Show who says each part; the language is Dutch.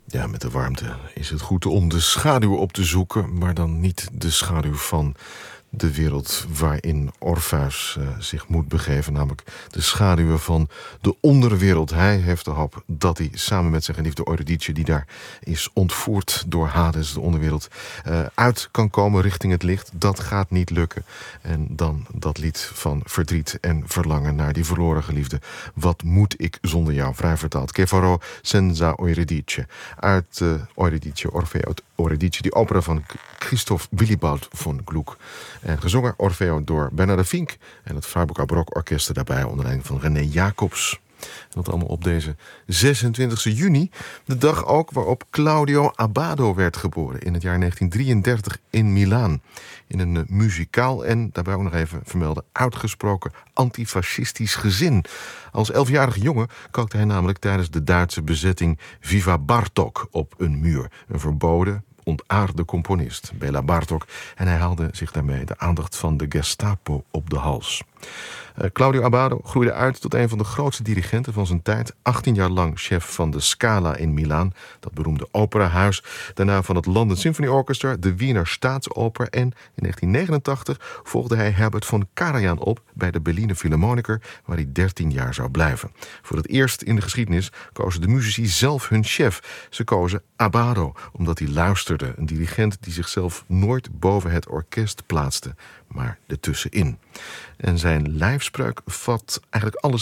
Speaker 1: Ja, met de warmte is het goed om de schaduw op te zoeken, maar dan niet de schaduw van de wereld waarin Orpheus zich moet begeven, namelijk de schaduwen van de onderwereld. Hij heeft de hoop dat hij samen met zijn geliefde Eurydice, die daar is ontvoerd door Hades, de onderwereld, uit kan komen richting het licht. Dat gaat niet lukken. En dan dat lied van verdriet en verlangen naar die verloren geliefde. Wat moet ik zonder jou? Vrij vertaald. Che farò senza Eurydice. Uit Eurydice, Orfeo Eurydice, die opera van Christoph Willibald von Gluck. En gezongen Orfeo door Bernard de Vink en het Freiburger Barokorkest daarbij onder leiding van René Jacobs. En dat allemaal op deze 26 juni, de dag ook waarop Claudio Abbado werd geboren in het jaar 1933 in Milaan. In een muzikaal en, daarbij ook nog even vermelden, uitgesproken antifascistisch gezin. Als 11-jarige jongen kookte hij namelijk tijdens de Duitse bezetting Viva Bartok op een muur. Een verboden, ontaarde componist, Béla Bartók, en hij haalde zich daarmee de aandacht van de Gestapo op de hals. Claudio Abbado groeide uit tot een van de grootste dirigenten van zijn tijd. 18 jaar lang chef van de Scala in Milaan, dat beroemde operahuis. Daarna van het London Symphony Orchestra, de Wiener Staatsoper. En in 1989 volgde hij Herbert von Karajan op bij de Berliner Philharmoniker, waar hij 13 jaar zou blijven. Voor het eerst in de geschiedenis kozen de muzici zelf hun chef. Ze kozen Abbado, omdat hij luisterde. Een dirigent die zichzelf nooit boven het orkest plaatste, maar ertussenin. En zijn lijfspreuk vat eigenlijk alles